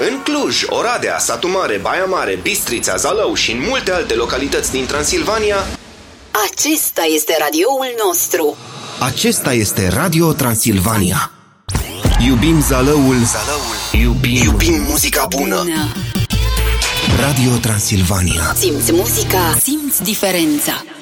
În Cluj, Oradea, Satu Mare, Baia Mare, Bistrița, Zalău și în multe alte localități din Transilvania. Acesta este radioul nostru. Acesta este Radio Transilvania. Iubim Zalăul. Iubim muzica bună. Radio Transilvania. Simți muzica, simți diferența.